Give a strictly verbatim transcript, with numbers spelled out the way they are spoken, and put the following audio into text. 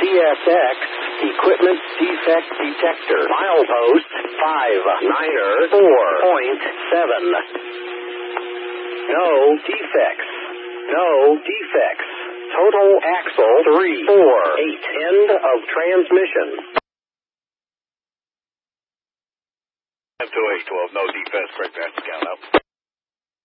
S X Equipment Defect Detector. Milepost five niner four point seven. No defects. No defects. Total axle three four eight. End of transmission. two eight twelve, no defense, break that count up.